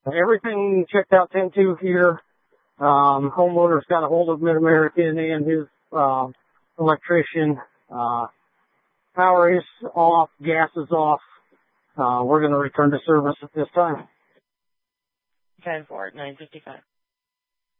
Everything checked out 10-2 here. Homeowner's got a hold of Mid-American and his electrician. Power is off, gas is off. We're going to return to service at this time. 10-4, 955.